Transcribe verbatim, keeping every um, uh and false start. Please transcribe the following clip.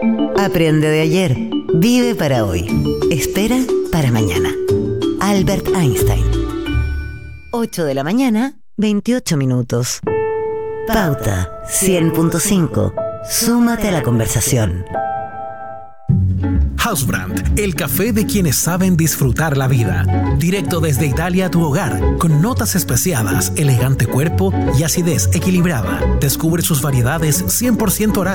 Aprende de ayer, vive para hoy, espera para mañana. Albert Einstein. ocho de la mañana, veintiocho minutos. Pauta cien punto cinco. Súmate a la conversación. Housebrand, el café de quienes saben disfrutar la vida. Directo desde Italia a tu hogar, con notas especiadas, elegante cuerpo y acidez equilibrada. Descubre sus variedades cien por ciento